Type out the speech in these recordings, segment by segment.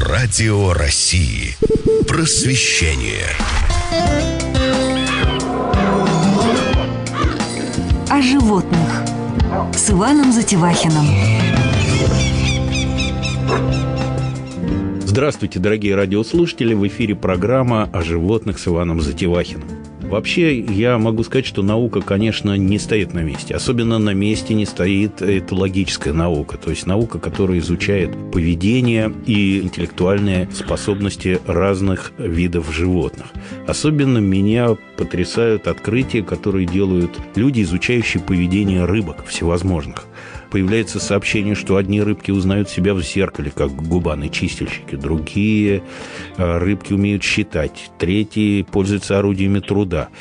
Радио России. Просвещение. О животных с Иваном Затевахиным. Здравствуйте, дорогие радиослушатели! В эфире программа «О животных» с Иваном Затевахиным. Вообще, я могу сказать, что наука, конечно, не стоит на месте. Особенно на месте не стоит этологическая наука, то есть наука, которая изучает поведение и интеллектуальные способности разных видов животных. Особенно меня потрясают открытия, которые делают люди, изучающие поведение рыбок всевозможных. Появляется сообщение, что одни рыбки узнают себя в зеркале, как губаные чистильщики, другие рыбки умеют считать, третьи пользуются орудиями труда.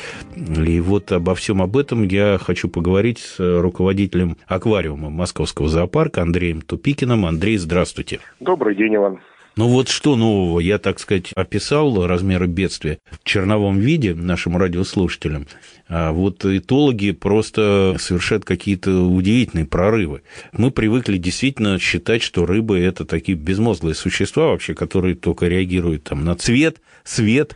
И вот обо всем об этом я хочу поговорить с руководителем аквариума Московского зоопарка Андреем Тупикиным. Андрей, здравствуйте. Добрый день, Иван. Ну вот что нового? Я, так сказать, описал размеры бедствия в черновом виде нашим радиослушателям. А вот этологи просто совершают какие-то удивительные прорывы. Мы привыкли действительно считать, что рыбы – это такие безмозглые существа вообще, которые только реагируют там, на цвет, свет,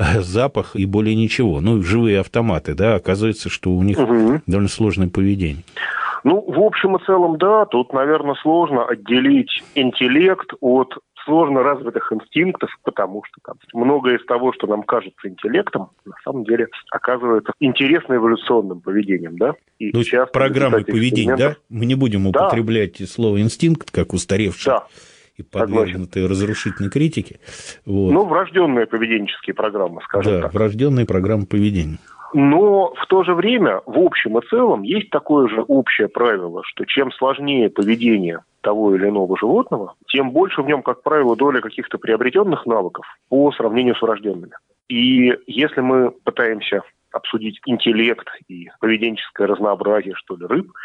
запах и более ничего. Ну, живые автоматы, да, оказывается, что у них довольно сложное поведение. Ну, в общем и целом, да, тут, наверное, сложно отделить интеллект от сложно развитых инстинктов, потому что там многое из того, что нам кажется интеллектом, на самом деле оказывается интересным эволюционным поведением, да? И то есть программы поведения, да? Мы не будем употреблять слово инстинкт, как устаревший и подвергнутые разрушительной критике. Вот. Ну, врожденные поведенческие программы, скажем так. Да, врожденные программы поведения. Но в то же время, в общем и целом, есть такое же общее правило, что чем сложнее поведение того или иного животного, тем больше в нем, как правило, доля каких-то приобретенных навыков по сравнению с врожденными. И если мы пытаемся обсудить интеллект и поведенческое разнообразие, что ли, рыб,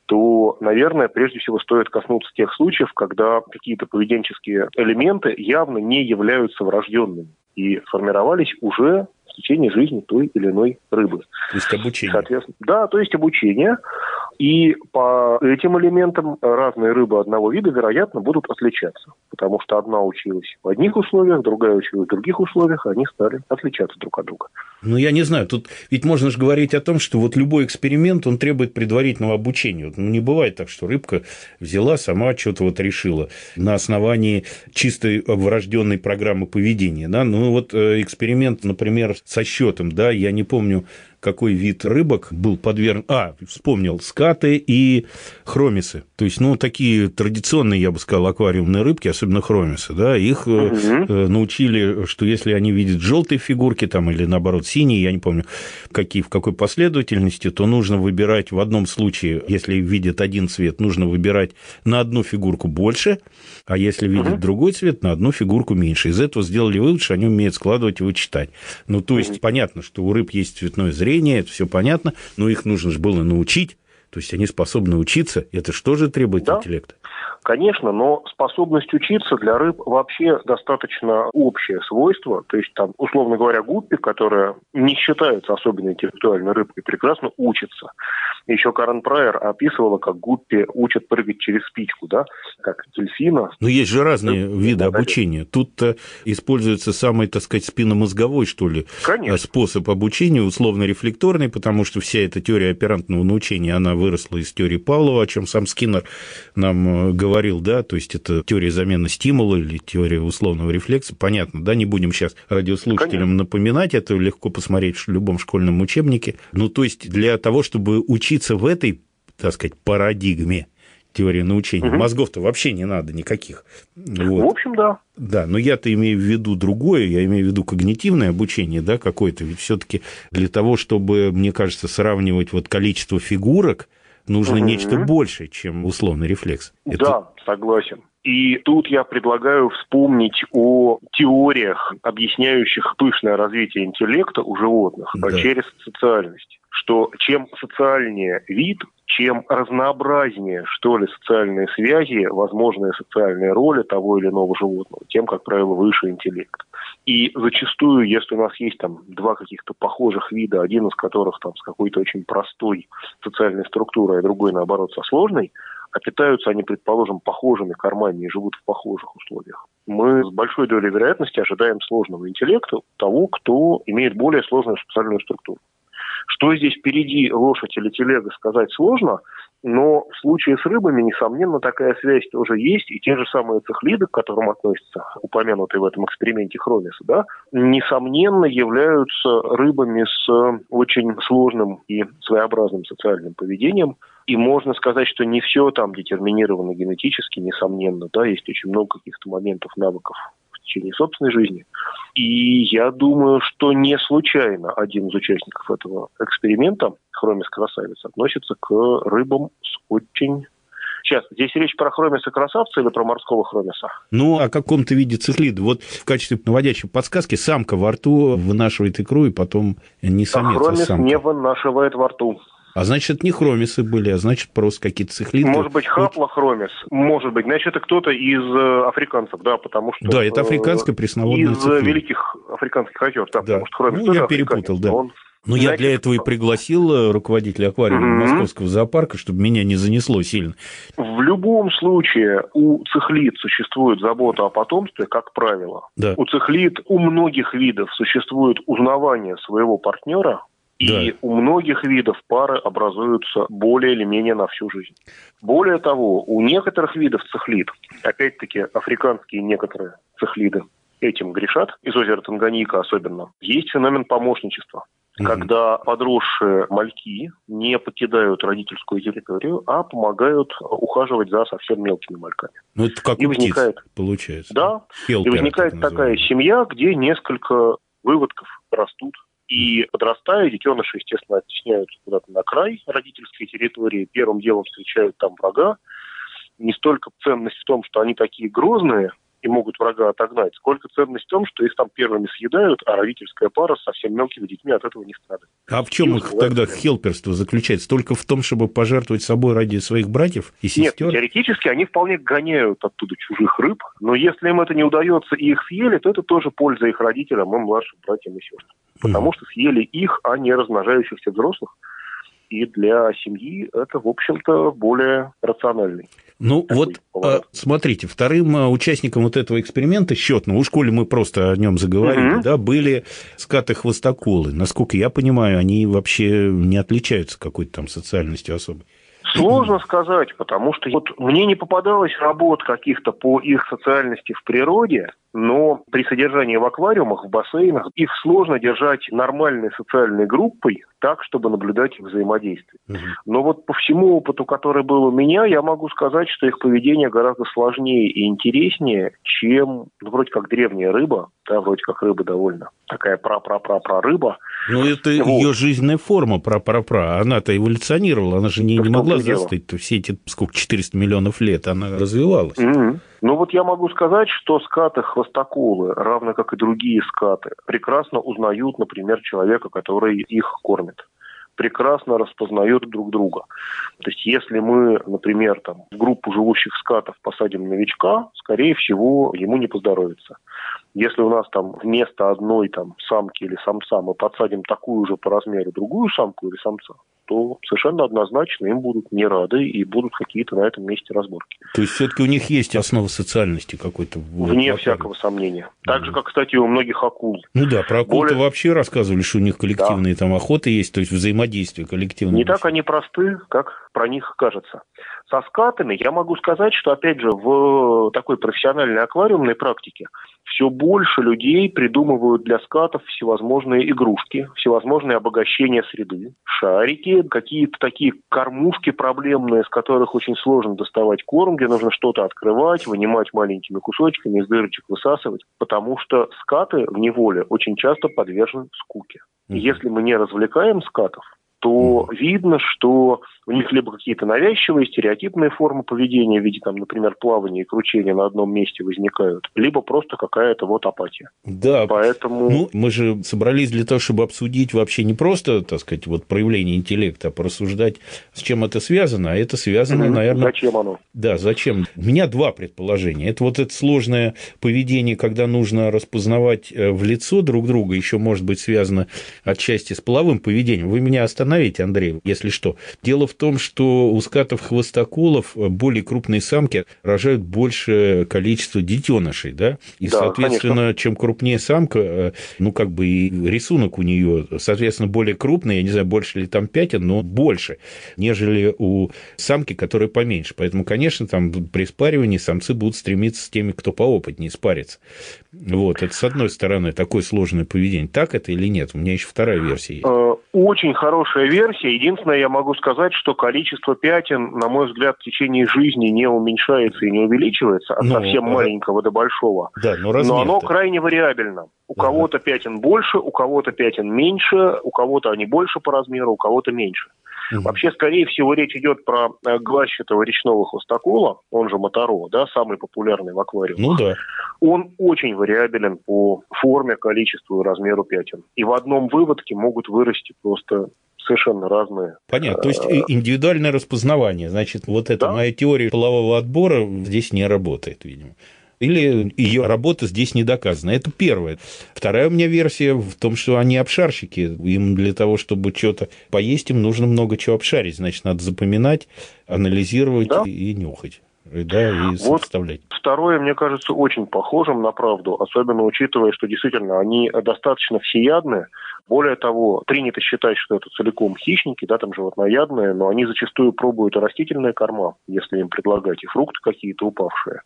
то, наверное, прежде всего стоит коснуться тех случаев, когда какие-то поведенческие элементы явно не являются врожденными и формировались уже в течение жизни той или иной рыбы. То есть обучение. Соответственно, да, то есть обучение. И по этим элементам разные рыбы одного вида, вероятно, будут отличаться. Потому что одна училась в одних условиях, другая училась в других условиях, и они стали отличаться друг от друга. Ну, я не знаю, тут ведь можно же говорить о том, что вот любой эксперимент, он требует предварительного обучения. Ну, не бывает так, что рыбка взяла, сама что-то вот решила на основании чистой врожденной программы поведения. Да? Ну, вот эксперимент, например, со счетом, да, я не помню, какой вид рыбок был подвергнут... вспомнил, скаты и хромисы. То есть, ну, такие традиционные, я бы сказал, аквариумные рыбки, особенно хромисы, да, их научили, что если они видят желтые фигурки там, или, наоборот, синие, я не помню, в какой последовательности, то нужно выбирать в одном случае, если видят один цвет, нужно выбирать на одну фигурку больше, а если видят другой цвет, на одну фигурку меньше. Из этого сделали вывод, что они умеют складывать и вычитать. Ну, то есть, понятно, что у рыб есть цветное зрение, это все понятно, но их нужно же было научить, то есть они способны учиться, это что же требует интеллекта? Конечно, но способность учиться для рыб вообще достаточно общее свойство. То есть, там, условно говоря, гуппи, которая не считается особенно интеллектуальной рыбкой, прекрасно учится. Еще Карен Прайер описывала, как гуппи учат прыгать через спичку, да, как дельфина. Но есть же разные виды обучения. Тут-то используется самый, так сказать, спинномозговой, что ли, способ обучения, условно-рефлекторный, потому что вся эта теория оперантного научения, она выросла из теории Павлова, о чем сам Скиннер нам говорил, да, то есть это теория замены стимула или теория условного рефлекса, понятно, да, не будем сейчас радиослушателям напоминать, это легко посмотреть в любом школьном учебнике, ну, то есть для того, чтобы учиться в этой, так сказать, парадигме теории научения, мозгов-то вообще не надо никаких. Вот. В общем, да. Да, но я-то имею в виду другое, я имею в виду когнитивное обучение, да, какое-то, ведь все-таки для того, чтобы, мне кажется, сравнивать вот количество фигурок, нужно нечто большее, чем условный рефлекс. Да, согласен. И тут я предлагаю вспомнить о теориях, объясняющих пышное развитие интеллекта у животных через социальность. Что чем социальнее вид, чем разнообразнее, что ли, социальные связи, возможные социальные роли того или иного животного, тем, как правило, выше интеллект. И зачастую, если у нас есть там два каких-то похожих вида, один из которых там с какой-то очень простой социальной структурой, а другой, наоборот, со сложной, а питаются они, предположим, похожими кормами и живут в похожих условиях, мы с большой долей вероятности ожидаем сложного интеллекта того, кто имеет более сложную социальную структуру. Что здесь впереди, лошадь или телега, сказать сложно, но в случае с рыбами, несомненно, такая связь тоже есть, и те же самые цихлиды, к которым относятся упомянутые в этом эксперименте хромисы, да, несомненно являются рыбами с очень сложным и своеобразным социальным поведением. И можно сказать, что не все там детерминировано генетически, несомненно, да, есть очень много каких-то моментов, навыков в течение собственной жизни. И я думаю, что не случайно один из участников этого эксперимента, хромис-красавец, относится к рыбам с очень... Сейчас, здесь речь про хромиса-красавца или про морского хромиса? Ну, о каком-то виде цихлида. Вот в качестве наводящей подсказки самка во рту вынашивает икру, и потом не самец, а хромис самка. Не вынашивает во рту. А значит, это не хромисы были, а значит, просто какие-то цихлиды. Может быть, хаплохромис, может быть. Значит, это кто-то из африканцев, да, потому что... Да, это африканская пресноводная цихлида. Из великих африканских озер, да, потому что хромис ну, тоже я перепутал, да. Он... Ну, я для этого и пригласил руководителя аквариума Московского зоопарка, чтобы меня не занесло сильно. В любом случае у цихлид существует забота о потомстве, как правило. Да. У цихлид, у многих видов существует узнавание своего партнера, и у многих видов пары образуются более или менее на всю жизнь. Более того, у некоторых видов цихлид, опять-таки африканские некоторые цихлиды этим грешат, из озера Танганьика особенно, есть феномен помощничества. Когда подросшие мальки не покидают родительскую территорию, а помогают ухаживать за совсем мелкими мальками. Ну, это как у птиц, получается. Да, Хелпер, и возникает такая семья, где несколько выводков растут. И подрастая, детеныши, естественно, оттесняются куда-то на край родительской территории, первым делом встречают там врага. Не столько ценность в том, что они такие грозные и могут врага отогнать, сколько ценность в том, что их там первыми съедают, а родительская пара с совсем мелкими детьми от этого не страдает. А в чем их тогда хелперство заключается? Только в том, чтобы пожертвовать собой ради своих братьев и сестер? Нет, теоретически они вполне гоняют оттуда чужих рыб, но если им это не удается и их съели, то это тоже польза их родителям, и младшим братьям и сестрам. Потому что съели их, а не размножающихся взрослых. И для семьи это, в общем-то, более рациональный. Ну вот, смотрите, вторым участником вот этого эксперимента счетного, уж коли мы просто о нем заговорили, да, были скаты-хвостоколы. Насколько я понимаю, они вообще не отличаются какой-то там социальностью особой. Сложно сказать, потому что вот мне не попадалось работ каких-то по их социальности в природе, но при содержании в аквариумах, в бассейнах, их сложно держать нормальной социальной группой так, чтобы наблюдать их взаимодействие. Но вот по всему опыту, который был у меня, я могу сказать, что их поведение гораздо сложнее и интереснее, чем, ну, вроде как древняя рыба, да, вроде как рыба довольно такая пра-пра-пра-пра-рыба. Ну, это ее жизненная форма пра-пра-пра. Она-то эволюционировала, она же не могла застыть. Все эти, 400 миллионов лет она развивалась. Ну вот я могу сказать, что скаты-хвостоколы, равно как и другие скаты, прекрасно узнают, например, человека, который их кормит. Прекрасно распознают друг друга. То есть если мы, например, там, в группу живущих скатов посадим новичка, скорее всего, ему не поздоровится. Если у нас там вместо одной там самки или самца мы подсадим такую же по размеру другую самку или самца, то совершенно однозначно им будут не рады и будут какие-то на этом месте разборки. То есть все-таки у них есть основа социальности какой-то? Вне всякого сомнения. Так же, как, кстати, у многих акул. Ну да, про акул-то вообще рассказывали, что у них коллективные там охоты есть, то есть взаимодействие коллективное. Не так они просты, как про них кажется. Со скатами я могу сказать, что, опять же, в такой профессиональной аквариумной практике все больше людей придумывают для скатов всевозможные игрушки, всевозможные обогащения среды, шарики, какие-то такие кормушки проблемные, с которых очень сложно доставать корм, где нужно что-то открывать, вынимать маленькими кусочками, из дырочек высасывать, потому что скаты в неволе очень часто подвержены скуке. И если мы не развлекаем скатов, то видно, что у них либо какие-то навязчивые, стереотипные формы поведения в виде, там, например, плавания и кручения на одном месте возникают, либо просто какая-то вот апатия. Да, поэтому... Ну, мы же собрались для того, чтобы обсудить вообще не просто, так сказать, вот проявление интеллекта, а порассуждать, с чем это связано, а это связано, наверное... Зачем оно? Да, зачем? У меня два предположения. Это вот это сложное поведение, когда нужно распознавать в лицо друг друга, еще может быть связано отчасти с половым поведением. Вы меня остановите, остановить, Андрей, если что. Дело в том, что у скатов-хвостоколов более крупные самки рожают большее количество детенышей, да? И, да, соответственно, конечно. чем крупнее самка, ну, как бы и рисунок у нее, соответственно, более крупный, я не знаю, больше ли там пятен, но больше, нежели у самки, которая поменьше. Поэтому, конечно, там при спаривании самцы будут стремиться с теми, кто поопытнее спариться. Вот, это, с одной стороны, такое сложное поведение. Так это или нет? У меня еще вторая версия есть. Очень хорошая версия. Единственное, я могу сказать, что количество пятен, на мой взгляд, в течение жизни не уменьшается и не увеличивается от совсем маленького до большого. Да, но оно крайне вариабельно. У кого-то пятен больше, у кого-то пятен меньше, у кого-то они больше по размеру, у кого-то меньше. Вообще, скорее всего, речь идет про глазчатого речного хвостокола, он же моторо, да, самый популярный в аквариумах. Ну да. Он очень вариабелен по форме, количеству и размеру пятен. И в одном выводке могут вырасти просто совершенно разные. Понятно. То есть индивидуальное распознавание. Значит, вот эта моя теория полового отбора здесь не работает, видимо. Или ее работа здесь не доказана. Это первое. Вторая у меня версия в том, что они обшарщики. Им для того, чтобы что-то поесть, им нужно много чего обшарить. Значит, надо запоминать, анализировать и нюхать. Да, и сопоставлять. Вот второе, мне кажется, очень похожим на правду, особенно учитывая, что действительно они достаточно всеядны. Более того, принято считать, что это целиком хищники, да, там животноядные, но они зачастую пробуют и растительные корма, если им предлагать, и фрукты какие-то упавшие.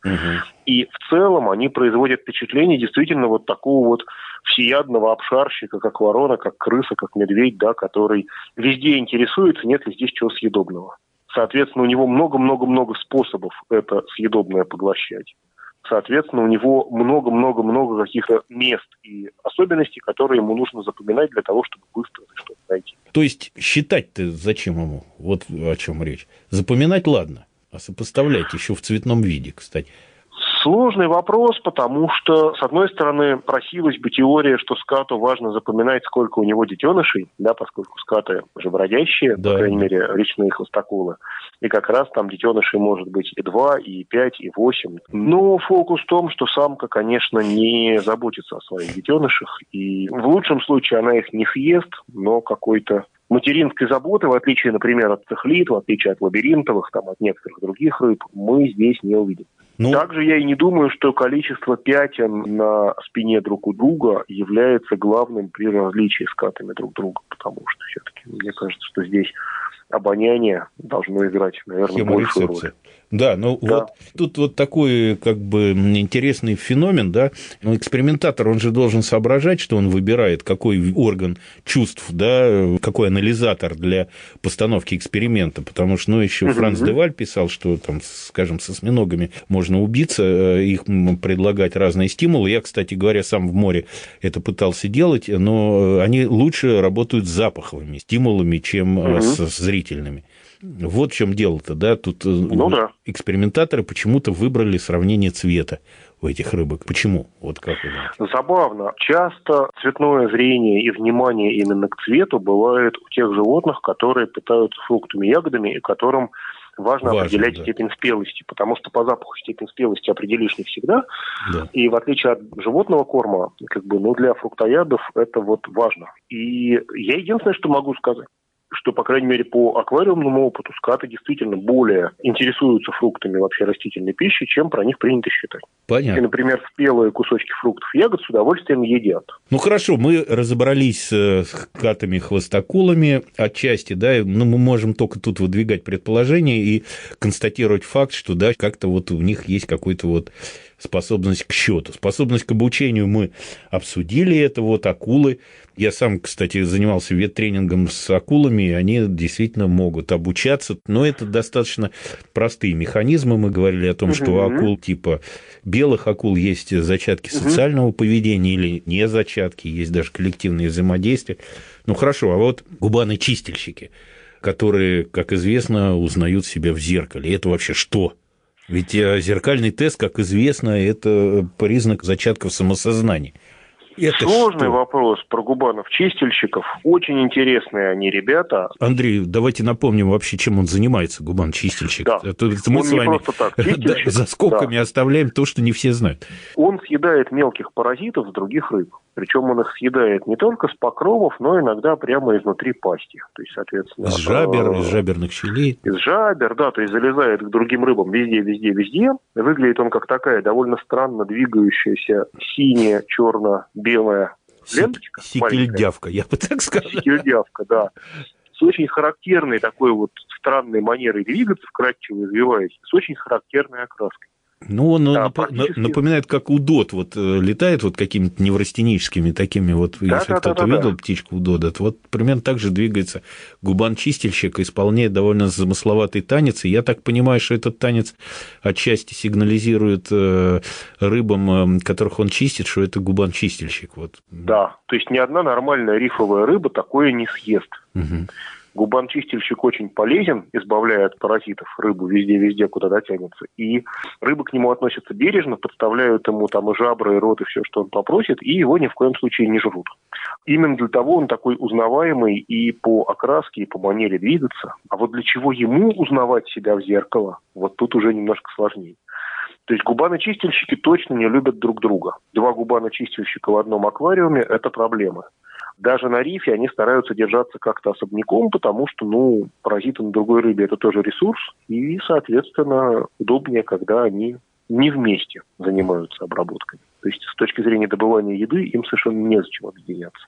И в целом они производят впечатление действительно вот такого вот всеядного обшарщика, как ворона, как крыса, как медведь, да, который везде интересуется, нет ли здесь чего съедобного. Соответственно, у него много-много-много способов это съедобное поглощать. Соответственно, у него много-много-много каких-то мест и особенностей, которые ему нужно запоминать для того, чтобы быстро что-то найти. То есть считать-то зачем ему? Вот о чем речь. Запоминать ладно, а сопоставлять еще в цветном виде, кстати. Сложный вопрос, потому что, с одной стороны, просилась бы теория, что скату важно запоминать, сколько у него детенышей, да, поскольку скаты же бродящие, по крайней мере, речные хвостоколы. И как раз там детенышей может быть и 2, и 5, и 8. Но фокус в том, что самка, конечно, не заботится о своих детенышах. И в лучшем случае она их не съест, но какой-то материнской заботы, в отличие, например, от цихлид, в отличие от лабиринтовых, там, от некоторых других рыб, мы здесь не увидим. Также я и не думаю, что количество пятен на спине друг у друга является главным при различии скатами друг друга, потому что все-таки, мне кажется, что здесь обоняние должно играть, наверное, большую роль. Да, ну вот тут вот такой как бы интересный феномен, да, но экспериментатор, он же должен соображать, что он выбирает, какой орган чувств, да, какой анализатор для постановки эксперимента, потому что, ну, еще Франц де Валь писал, что там, скажем, с осьминогами можно убиться, их предлагать разные стимулы. Я, кстати говоря, сам в море это пытался делать, но они лучше работают с запаховыми стимулами, чем с зрительными. Вот в чем дело-то, да, тут экспериментаторы почему-то выбрали сравнение цвета у этих рыбок. Почему? Вот как вы думаете? Забавно. Часто цветное зрение и внимание именно к цвету бывает у тех животных, которые питаются фруктами и ягодами, и которым важно определять степень спелости, потому что по запаху степень спелости определишь не всегда, и в отличие от животного корма, как бы, ну, для фруктоядов это вот важно. И я единственное, что могу сказать, что, по крайней мере, по аквариумному опыту скаты действительно более интересуются фруктами вообще растительной пищи, чем про них принято считать. Понятно. И, например, спелые кусочки фруктов и ягод с удовольствием едят. Ну, хорошо, мы разобрались с скатами-хвостоколами отчасти, да, но мы можем только тут выдвигать предположения и констатировать факт, что, да, как-то вот у них есть какой-то вот способность к счету. Способность к обучению мы обсудили, это вот акулы. Я сам, кстати, занимался веттренингом с акулами, и они действительно могут обучаться, но это достаточно простые механизмы. Мы говорили о том, что у акул типа белых акул есть зачатки социального поведения или не зачатки, есть даже коллективные взаимодействия. Ну, хорошо, а вот губаны-чистильщики, которые, как известно, узнают себя в зеркале, это вообще что? Ведь зеркальный тест, как известно, это признак зачатков самосознания. Это сложный вопрос про губанов-чистильщиков. Очень интересные они ребята. Андрей, давайте напомним вообще, чем он занимается, губан-чистильщик. Да. Это мы он с вами за скобками оставляем то, что не все знают. Он съедает мелких паразитов с других рыб. Причем он их съедает не только с покровов, но иногда прямо изнутри пасти. То есть, соответственно... Из жабер, из жаберных щелей. Из жабер, да, то есть залезает к другим рыбам везде. Выглядит он как такая довольно странно двигающаяся синяя, черно-белая ленточка. Сикельдявка, я бы так сказал. Сикельдявка, да. С очень характерной такой вот странной манерой двигаться, вкрадчиво извиваясь, с очень характерной окраской. Ну, он напоминает, как удод, вот летает вот какими-то неврастеническими такими, вот если кто-то видел птичку удода, вот примерно так же двигается губан-чистильщик, исполняет довольно замысловатый танец, и я так понимаю, что этот танец отчасти сигнализирует рыбам, которых он чистит, что это губан-чистильщик. Вот. Да, то есть ни одна нормальная рифовая рыба такое не съест. Угу. Губан-чистильщик очень полезен, избавляя от паразитов рыбу везде, куда дотянется. И рыбы к нему относятся бережно, подставляют ему там и жабры, и рот, и все, что он попросит, и его ни в коем случае не жрут. Именно для того он такой узнаваемый и по окраске, и по манере двигаться. А вот для чего ему узнавать себя в зеркало, вот тут уже немножко сложнее. То есть губаны-чистильщики точно не любят друг друга. Два губана-чистильщика в одном аквариуме – это проблема. Даже на рифе они стараются держаться как-то особняком, потому что, паразиты на другой рыбе – это тоже ресурс, и, соответственно, удобнее, когда они не вместе занимаются обработкой. То есть, с точки зрения добывания еды, им совершенно незачем объединяться.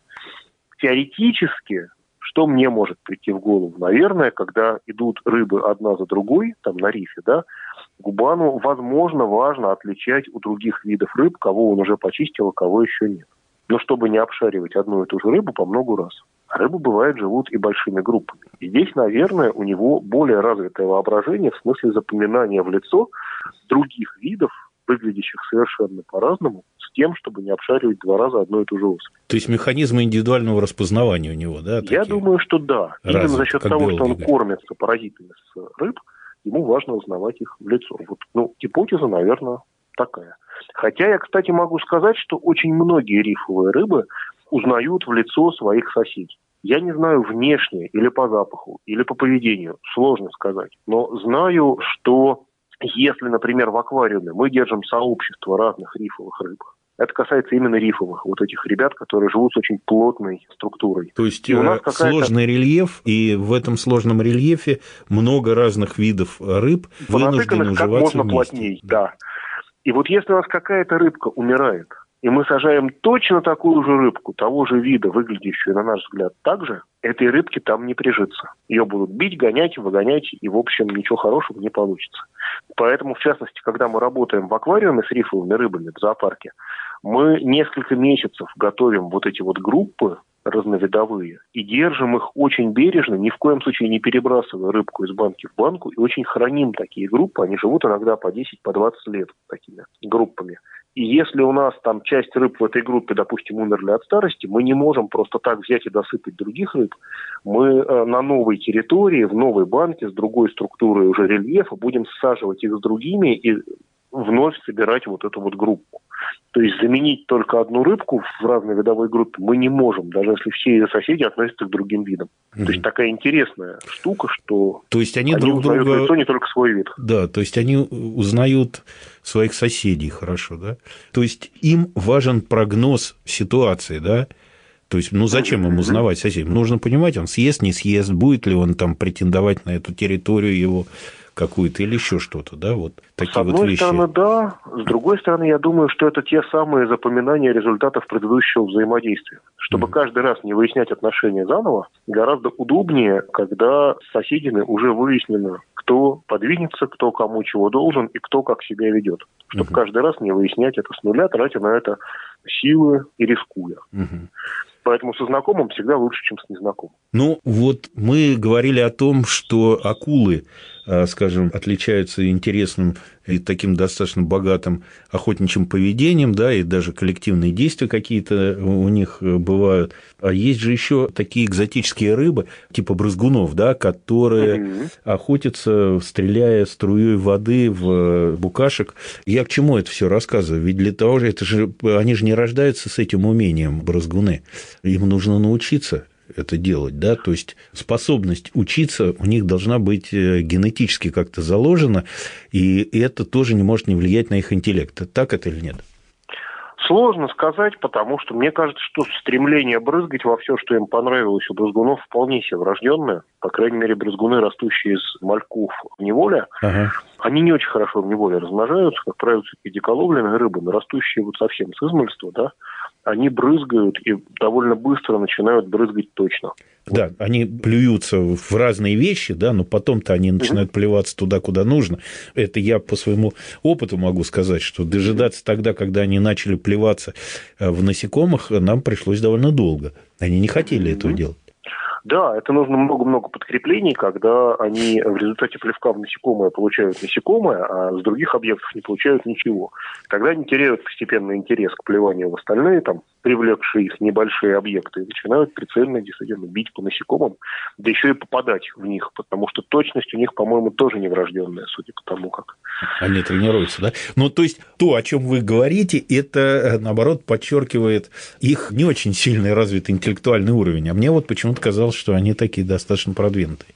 Теоретически, что мне может прийти в голову? Наверное, когда идут рыбы одна за другой, там на рифе, да, губану, возможно, важно отличать у других видов рыб, кого он уже почистил, а кого еще нет. Но чтобы не обшаривать одну и ту же рыбу по много раз. А рыбы, бывает, живут и большими группами. И здесь, наверное, у него более развитое воображение в смысле запоминания в лицо других видов, выглядящих совершенно по-разному, с тем, чтобы не обшаривать два раза одну и ту же особь. То есть механизмы индивидуального распознавания у него, да? Я думаю, что да. Именно за счет того, что он кормится паразитами с рыб, ему важно узнавать их в лицо. Вот, гипотеза, наверное, такая. Хотя я, кстати, могу сказать, что очень многие рифовые рыбы узнают в лицо своих соседей. Я не знаю внешне или по запаху, или по поведению, сложно сказать. Но знаю, что если, например, в аквариуме мы держим сообщество разных рифовых рыб, это касается именно рифовых, вот этих ребят, которые живут с очень плотной структурой. То есть сложный рельеф, и в этом сложном рельефе много разных видов рыб вынуждены уживаться как можно вместе. Плотней, да. И вот если у нас какая-то рыбка умирает, и мы сажаем точно такую же рыбку, того же вида, выглядящую, на наш взгляд, так же, этой рыбке там не прижиться. Ее будут бить, гонять, выгонять, и, в общем, ничего хорошего не получится. Поэтому, в частности, когда мы работаем в аквариуме с рифовыми рыбами в зоопарке, мы несколько месяцев готовим вот эти вот группы разновидовые и держим их очень бережно, ни в коем случае не перебрасывая рыбку из банки в банку, и очень храним такие группы. Они живут иногда по 10, по 20 лет такими группами. И если у нас там часть рыб в этой группе, допустим, умерли от старости, мы не можем просто так взять и досыпать других рыб. Мы на новой территории, в новой банке, с другой структурой уже рельефа будем саживать их с другими и вновь собирать вот эту вот группу. То есть заменить только одну рыбку в разной видовой группе мы не можем, даже если все ее соседи относятся к другим видам. То есть такая интересная штука, что то есть они друг друга узнают в лицо не только свой вид. Да, то есть они узнают своих соседей хорошо, да? То есть им важен прогноз ситуации, да? То есть, зачем им узнавать соседей? Нужно понимать, он съест, не съест, будет ли он там претендовать на эту территорию его какую-то или еще что-то, да, вот такие вот вещи. С одной стороны, да. С другой стороны, я думаю, что это те самые запоминания результатов предыдущего взаимодействия. Чтобы каждый раз не выяснять отношения заново, гораздо удобнее, когда с соседями уже выяснено, кто подвинется, кто кому чего должен и кто как себя ведет. Чтобы каждый раз не выяснять это с нуля, тратя на это силы и рискуя. Поэтому со знакомым всегда лучше, чем с незнакомым. Вот мы говорили о том, что акулы, скажем, отличаются интересным и таким достаточно богатым охотничьим поведением, да, и даже коллективные действия какие-то у них бывают. А есть же еще такие экзотические рыбы, типа брызгунов, да, которые охотятся, стреляя струей воды в букашек. Я к чему это все рассказываю? Ведь для того же, они же не рождаются с этим умением, брызгуны. Им нужно научиться это делать, да, то есть способность учиться у них должна быть генетически как-то заложена, и это тоже не может не влиять на их интеллект. Так это или нет? Сложно сказать, потому что мне кажется, что стремление брызгать во все, что им понравилось у брызгунов, вполне себе врожденное. По крайней мере, брызгуны, растущие из мальков в неволе, они не очень хорошо в неволе размножаются, как правило, все-таки диколовленные рыбы, но растущие вот совсем с измольства, да, они брызгают и довольно быстро начинают брызгать точно. Да, они плюются в разные вещи, да, но потом-то они начинают плеваться туда, куда нужно. Это я по своему опыту могу сказать, что дожидаться тогда, когда они начали плеваться в насекомых, нам пришлось довольно долго. Они не хотели этого делать. Да, это нужно много-много подкреплений, когда они в результате плевка в насекомое получают насекомое, а с других объектов не получают ничего. Тогда они теряют постепенно интерес к плеванию в остальные, там, привлекшие их небольшие объекты, и начинают прицельно действительно бить по насекомым, да еще и попадать в них, потому что точность у них, по-моему, тоже не врожденная, судя по тому, как... Они тренируются, да? Ну, то есть, то, о чем вы говорите, это, наоборот, подчеркивает их не очень сильно развитый интеллектуальный уровень. А мне вот почему-то казалось, что они такие достаточно продвинутые.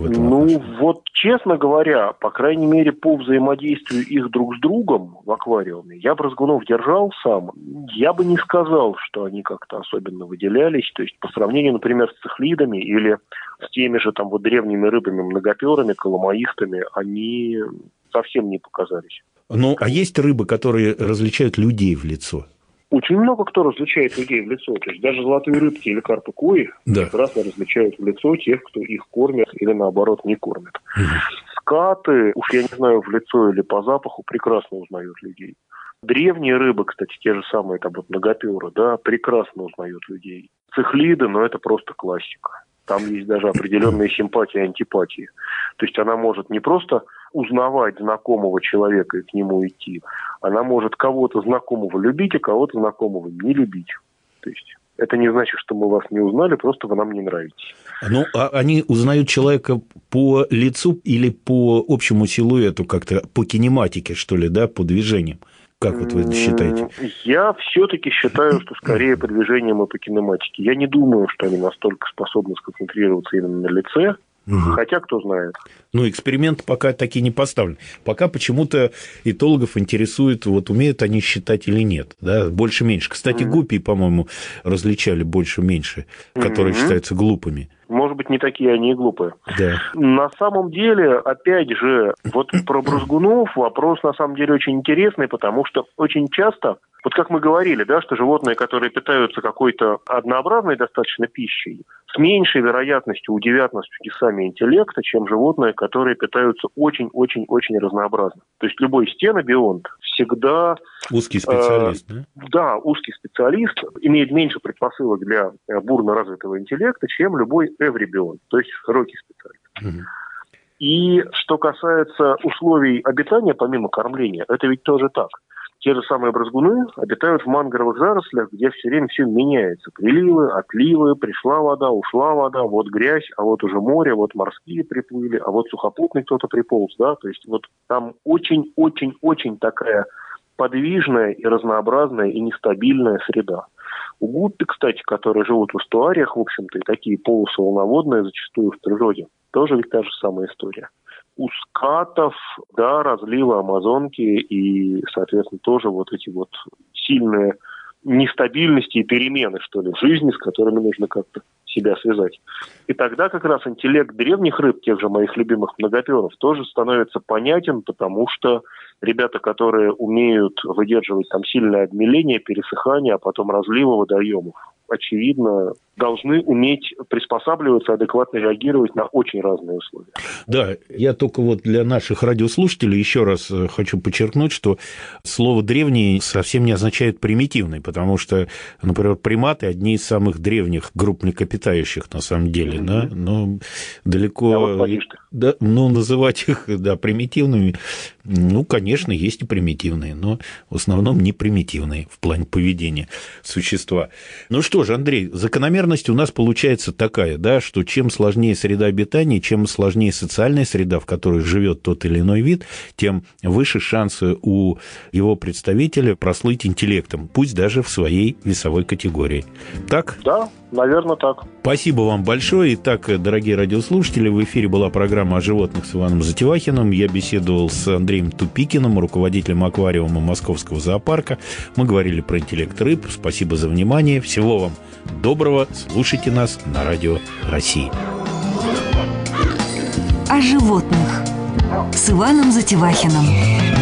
Вот, честно говоря, по крайней мере, по взаимодействию их друг с другом в аквариуме, я брызгунов держал сам, я бы не сказал, что они как-то особенно выделялись, то есть по сравнению, например, с цихлидами или с теми же там вот древними рыбами, многоперами, коломоистами, они совсем не показались. Ну, а есть рыбы, которые различают людей в лицо? Очень много кто различает людей в лицо. То есть даже золотые рыбки или карпы-кои прекрасно различают в лицо тех, кто их кормит или, наоборот, не кормит. Скаты, уж я не знаю, в лицо или по запаху, прекрасно узнают людей. Древние рыбы, кстати, те же самые там вот многоперы, да, прекрасно узнают людей. Цихлиды, но это просто классика. Там есть даже определенные симпатии и антипатии. То есть она может не просто узнавать знакомого человека и к нему идти, она может кого-то знакомого любить, а кого-то знакомого не любить. То есть это не значит, что мы вас не узнали, просто вы нам не нравитесь. Ну, а они узнают человека по лицу или по общему силуэту, как-то по кинематике, что ли, да, по движениям? Как вот вы считаете? Я все-таки считаю, что скорее по движениям и по кинематике. Я не думаю, что они настолько способны сконцентрироваться именно на лице, хотя кто знает. Ну, эксперимент пока таки не поставлен. Пока почему-то этологов интересует, вот умеют они считать или нет, да, больше-меньше. Кстати, гуппи, по-моему, различали больше-меньше, которые считаются глупыми. Может быть, не такие они и глупые. Да. На самом деле, опять же, вот про брызгунов вопрос на самом деле очень интересный, потому что очень часто, вот как мы говорили, да, что животные, которые питаются какой-то однообразной достаточно пищей, с меньшей вероятностью удивят нас чудесами интеллекта, чем животные, которые питаются очень-очень-очень разнообразно. То есть любой стенобионт всегда... Узкий специалист, да? Да, узкий специалист имеет меньше предпосылок для бурно развитого интеллекта, чем любой эврибион, то есть широкий специалист. И что касается условий обитания, помимо кормления, это ведь тоже так. Те же самые брызгуны обитают в мангровых зарослях, где все время все меняется. Приливы, отливы, пришла вода, ушла вода, вот грязь, а вот уже море, вот морские приплыли, а вот сухопутный кто-то приполз, да, то есть вот там очень-очень-очень такая подвижная и разнообразная и нестабильная среда. У гуппи, кстати, которые живут в эстуариях, в общем-то, и такие полусолоноводные зачастую в природе, тоже ведь та же самая история. У скатов, да, разливы Амазонки и, соответственно, тоже вот эти вот сильные нестабильности и перемены, что ли, в жизни, с которыми нужно как-то себя связать. И тогда как раз интеллект древних рыб, тех же моих любимых многоперов, тоже становится понятен, потому что ребята, которые умеют выдерживать там сильное обмеление, пересыхание, а потом разливы водоемов, очевидно, должны уметь приспосабливаться, адекватно реагировать на очень разные условия. Да, я только вот для наших радиослушателей еще раз хочу подчеркнуть, что слово «древний» совсем не означает «примитивный», потому что, например, приматы – одни из самых древних групп млекопитающих на самом деле, да, но далеко… Да, ну, называть их, да, примитивными, ну, конечно, есть и примитивные, но в основном не примитивные в плане поведения существа. Ну что что же, Андрей, закономерность у нас получается такая, да, что чем сложнее среда обитания, чем сложнее социальная среда, в которой живет тот или иной вид, тем выше шансы у его представителя прослыть интеллектом, пусть даже в своей весовой категории. Так? Да, наверное, так. Спасибо вам большое. Итак, дорогие радиослушатели, в эфире была программа о животных с Иваном Затевахиным. Я беседовал с Андреем Тупикиным, руководителем аквариума Московского зоопарка. Мы говорили про интеллект рыб. Спасибо за внимание. Всего вам доброго. Слушайте нас на Радио России. О животных с Иваном Затевахиным.